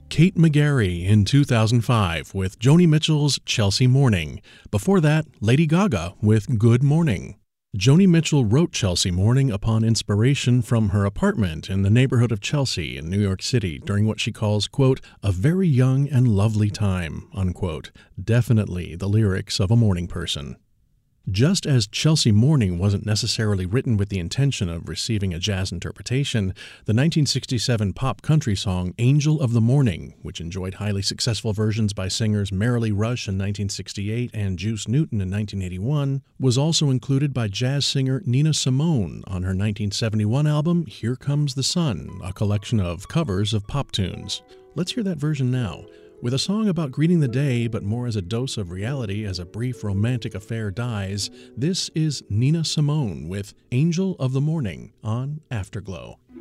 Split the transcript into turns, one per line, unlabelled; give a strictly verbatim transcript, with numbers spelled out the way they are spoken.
Kate McGarry in two thousand five with Joni Mitchell's Chelsea Morning. Before that, Lady Gaga with Good Morning. Joni Mitchell wrote Chelsea Morning upon inspiration from her apartment in the neighborhood of Chelsea in New York City during what she calls, quote, a very young and lovely time, unquote. Definitely the lyrics of a morning person. Just as Chelsea Morning wasn't necessarily written with the intention of receiving a jazz interpretation, the nineteen sixty-seven pop country song Angel of the Morning, which enjoyed highly successful versions by singers Marilee Rush in nineteen sixty-eight and Juice Newton in nineteen eighty-one, was also included by jazz singer Nina Simone on her nineteen seventy-one album Here Comes the Sun, a collection of covers of pop tunes. Let's hear that version now. With a song about greeting the day, but more as a dose of reality as a brief romantic affair dies, this is Nina Simone with Angel of the Morning on Afterglow.